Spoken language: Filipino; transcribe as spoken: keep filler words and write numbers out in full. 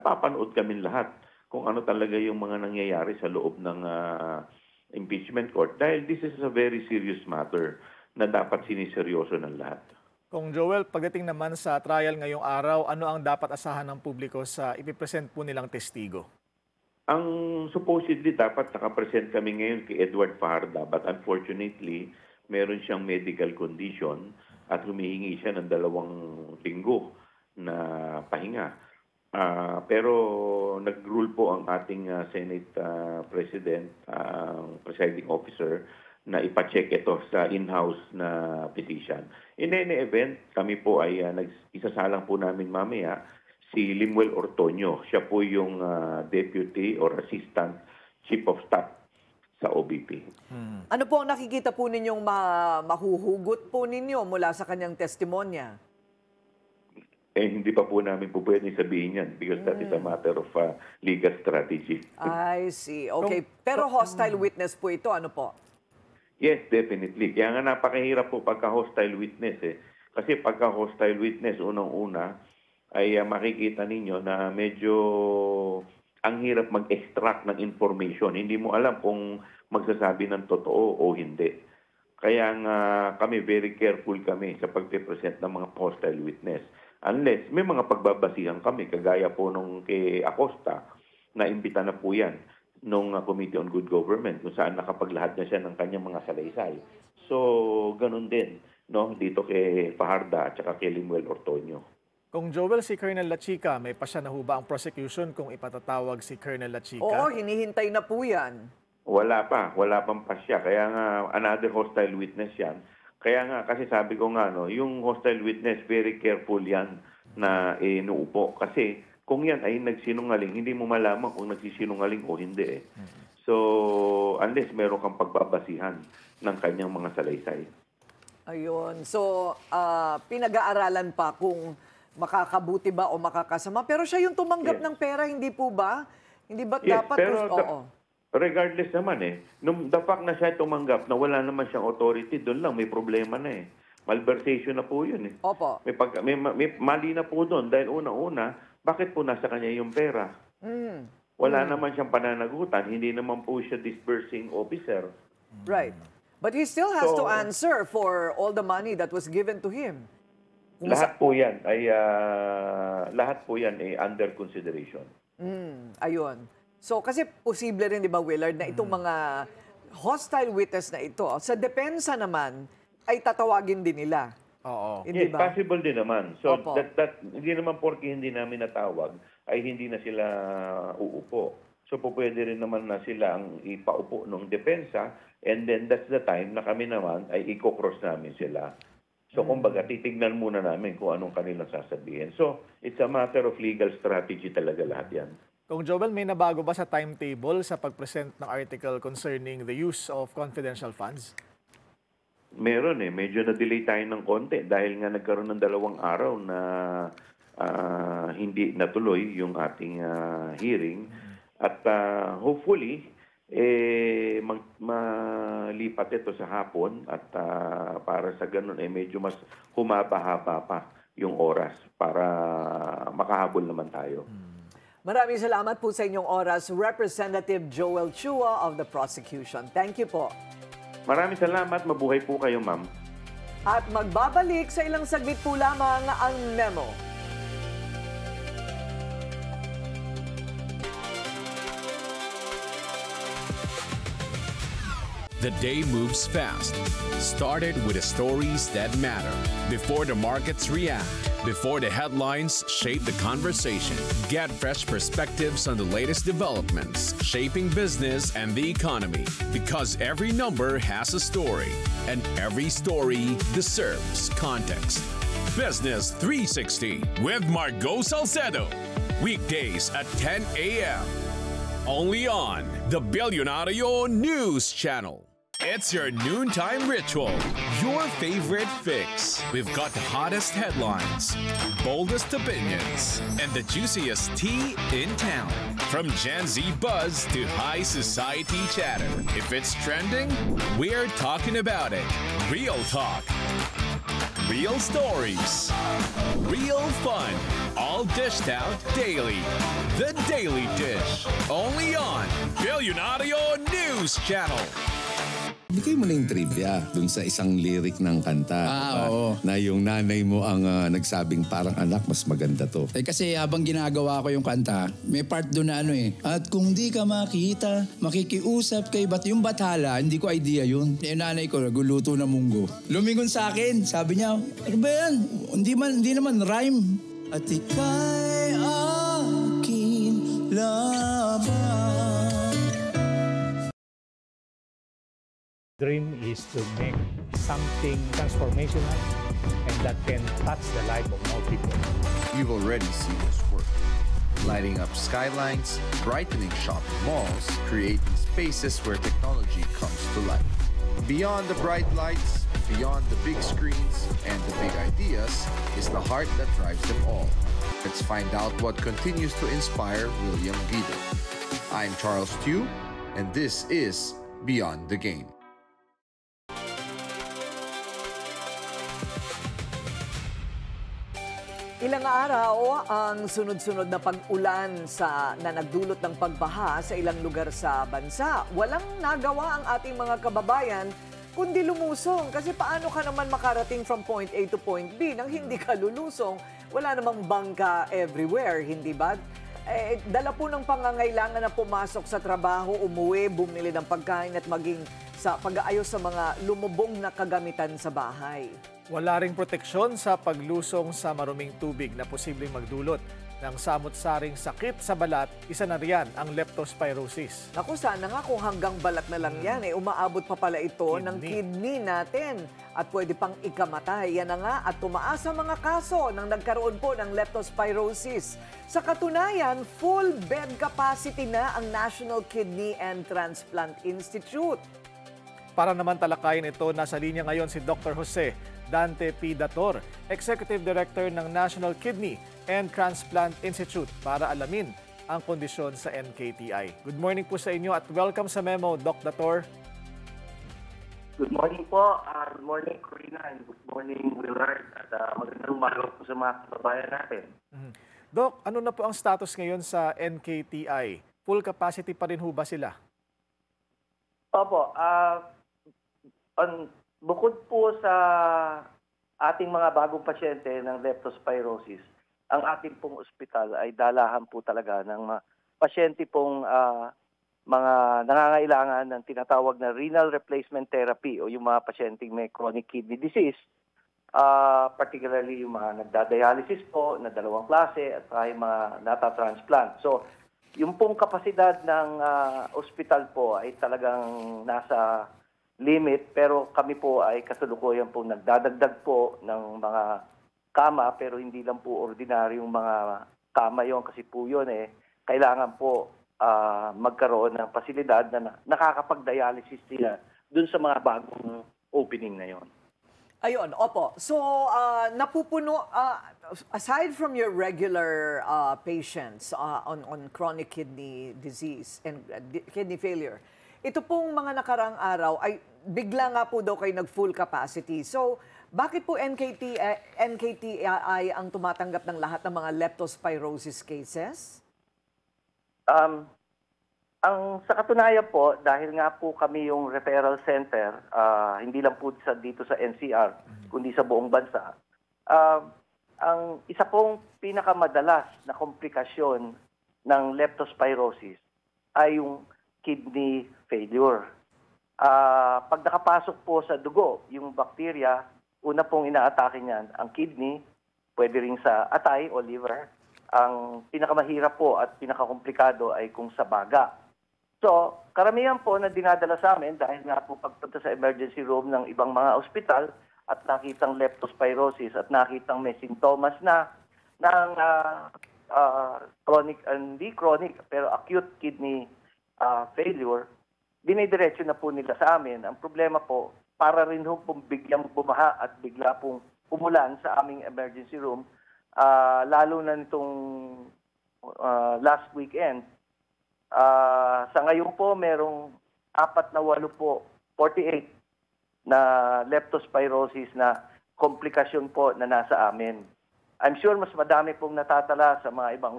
papanood kami lahat kung ano talaga yung mga nangyayari sa loob ng ah, impeachment court dahil this is a very serious matter na dapat siniseryoso ng lahat. Kung Joel, pagdating naman sa trial ngayong araw, ano ang dapat asahan ng publiko sa ipipresent po nilang testigo? Ang supposedly dapat nakapresent kami ngayon kay Edward Fajarda but unfortunately meron siyang medical condition at humihingi siya ng dalawang linggo na pahinga. Ah, pero nag-rule po ang ating ah, Senate ah, President, ang presiding officer, na ipacheck ito sa in-house na physician. In any event, kami po ay uh, isasalang po namin mamaya si Limuel Ortoño. Siya po yung ah, Deputy or Assistant Chief of Staff sa O B P. Ano po ang nakikita po ninyong ma- mahuhugot po ninyo mula sa kanyang testimonya? Eh, hindi pa po namin po pwedeng sabihin yan because that is a matter of ah, legal strategy. I see. Okay. Pero hostile witness po ito. Ano po? Yes, definitely. Kaya nga napakahirap po pagka-hostile witness eh. Kasi pagka-hostile witness, unang-una, ay uh, makikita ninyo na medyo ang hirap mag-extract ng information. Hindi mo alam kung magsasabi ng totoo o hindi. Kaya nga kami, very careful kami sa pag-present ng mga hostile witness. Unless may mga pagbabasihan kami, kagaya po nung kay Acosta, na imbita na po yan nung uh, Committee on Good Government kung saan nakapaglahad na siya ng kanyang mga salaysay. So, ganun din no dito kay Fajarda at saka kay Limuel Ortoño. Kung Joel, si Colonel Lachica, may pasya na ho ba ang prosecution kung ipatatawag si Colonel Lachica? Oo, hinihintay na po yan. Wala pa, wala pang pasya. Kaya nga another hostile witness yan. Kaya nga kasi sabi ko nga no, yung hostile witness very careful yan na inuupo kasi kung yan ay nagsinungaling, hindi mo malaman kung nagsisinungaling o hindi eh. So, unless meron kang pagbabasihan ng kanyang mga salaysay. Ayun. So, ah, pinag-aaralan pa kung makakabuti ba o makakasama. Pero siya yung tumanggap Yes. ng pera, hindi po ba? Hindi ba Yes, dapat? pero Oo. the- regardless naman eh, nung the fact na siya tumanggap na wala naman siyang authority, doon lang may problema na eh. Malversation na po yun eh. Opo. May, pag, may, may mali na po doon dahil una-una, bakit po nasa kanya yung pera? Mm. Wala naman siyang pananagutan, hindi naman po siya disbursing officer. Right. But he still has to So- answer for all the money that was given to him. Kung Lahat po yan ay ah, lahat po yan ay under consideration. Mm, ayun. So, kasi posible rin, di ba, Willard, na itong mga hostile witness na ito, sa depensa naman, ay tatawagin din nila. Oo. Hindi Yes, ba? possible din naman. So Opo. that that hindi naman porke hindi namin natawag ay hindi na sila uupo. So po pwede rin naman na sila ang ipaupo ng depensa and then that's the time na kami naman ay i-cross namin sila. So kumbaga titignan muna namin kung anong kanilang sasabihin. So it's a matter of legal strategy talaga lahat yan. Kung Joel, may nabago ba sa timetable sa pag-present ng article concerning the use of confidential funds? Meron eh. Medyo na-delay tayo ng konti dahil nga nagkaroon ng dalawang araw na ah, hindi natuloy yung ating ah, hearing. At ah, hopefully, eh, mag, malipat ito sa hapon at ah, para sa ganun, eh, medyo mas humaba-haba pa yung oras para makahabol naman tayo. Maraming salamat po sa inyong oras, Representative Joel Chua of the prosecution. Thank you po. Maraming salamat. Mabuhay po kayo, ma'am. At magbabalik sa ilang saglit po lamang ang memo. The day moves fast. Started with the stories that matter. Before the markets react, before the headlines shape the conversation, get fresh perspectives on the latest developments shaping business and the economy. Because every number has a story, and every story deserves context. Business three sixty with Margot Salcedo. Weekdays at ten a.m. Only on the Billionario News Channel. It's your noontime ritual, your favorite fix. We've got the hottest headlines, boldest opinions, and the juiciest tea in town. From Gen Z buzz to high society chatter. If it's trending, we're talking about it. Real talk. Real stories, real fun, all dished out daily. The Daily Dish, only on Billionario News Channel. Bigay mo na yung trivia dun sa isang lyric ng kanta. Ah, diba? oo. Na yung nanay mo ang ah, nagsabing parang anak, mas maganda to. Eh kasi habang ginagawa ko yung kanta, may part doon na ano eh. At kung di ka makita, makikiusap kay bat yung bathala, hindi ko idea yun. Yung nanay ko, naguluto na munggo. Lumingon sa akin, sabi niya, ano ba yan? Hindi, man, hindi naman rhyme. At ika'y akin lamang. Dream is to make something transformational and that can touch the life of more people. You've already seen this work. Lighting up skylines, brightening shopping malls, creating spaces where technology comes to life. Beyond the bright lights, beyond the big screens, and the big ideas is the heart that drives them all. Let's find out what continues to inspire William Guido. I'm Charles Tew, and this is Beyond the Game. Ilang araw ang sunod-sunod na pag-ulan sa na nagdulot ng pagbaha sa ilang lugar sa bansa. Walang nagawa ang ating mga kababayan kundi lumusong. Kasi paano ka naman makarating from point A to point B nang hindi ka lulusong? Wala namang bangka everywhere, hindi ba? Eh, dala po ng pangangailangan na pumasok sa trabaho, umuwi, bumili ng pagkain at maging sa pag-aayos sa mga lumubog na kagamitan sa bahay. Wala ring proteksyon sa paglusong sa maruming tubig na posibleng magdulot ng samot-saring sakit sa balat. Isa na riyan ang leptospirosis. Naku, sana nga kung hanggang balat na lang yan, eh, umaabot pa pala ito Kidney. ng kidney natin. At pwede pang ikamatay. Yan na nga at tumaas ang mga kaso nang nagkaroon po ng leptospirosis. Sa katunayan, full bed capacity na ang National Kidney and Transplant Institute. Para naman talakayin ito, nasa linya ngayon si Doctor Jose Dante P. Dator, Executive Director ng National Kidney and Transplant Institute para alamin ang kondisyon sa N K T I. Good morning po sa inyo at welcome sa Memo, Doc Dator. Good morning po. Uh, good morning, Corina, and good morning, Willard. At uh, magandang umaga po sa mga kababayan natin. Mhm. Doc, ano na po ang status ngayon sa N K T I? Full capacity pa rin ho ba sila? Opo. Uh, on, bukod po sa ating mga bagong pasyente ng leptospirosis, ang ating pong ospital ay dalahan po talaga ng mga pasyente pong uh, mga nangangailangan ng tinatawag na renal replacement therapy o yung mga pasyenteng may chronic kidney disease, uh, particularly yung mga nagdadialysis po na dalawang klase at saka yung mga natatransplant. So, yung pong kapasidad ng uh, ospital po ay talagang nasa limit, pero kami po ay kasalukuyan po nagdadagdag po ng mga kama, pero hindi lang po ordinaryong mga kama yon kasi po yun eh, kailangan po uh, magkaroon ng pasilidad na nakakapag-dialysis sila dun sa mga bagong opening na yon. Ayun, opo. So, uh, napupuno, uh, aside from your regular uh, patients uh, on, on chronic kidney disease and uh, di- kidney failure, ito pong mga nakarang araw ay bigla nga po daw kayo nag-full capacity. So, bakit po N K T, uh, N K T I ang tumatanggap ng lahat ng mga leptospirosis cases? Um, ang sa katunayan po, dahil nga po kami yung referral center, uh, hindi lang po sa, dito sa N C R, kundi sa buong bansa, uh, ang isa pong pinakamadalas na komplikasyon ng leptospirosis ay yung kidney failure. Uh, pag nakapasok po sa dugo, yung bacteria, una pong inaatake niyan, ang kidney, pwede rin sa atay o liver. Ang pinakamahirap po at pinakakomplikado ay kung sa baga. So, karamihan po na dinadala sa amin dahil nga po pagpunta sa emergency room ng ibang mga ospital at nakitang leptospirosis at nakitang may sintomas na ng uh, uh, chronic, uh, hindi chronic, pero acute kidney uh, failure, dinidiretso na po nila sa amin. Ang problema po, para rin ho pong biglang bumaha at bigla pong umulan sa aming emergency room, uh, lalo na nitong uh, last weekend. Uh, sa ngayon po, merong apat na walo po, forty-eight na leptospirosis na komplikasyon po na nasa amin. I'm sure mas madami pong natatala sa mga ibang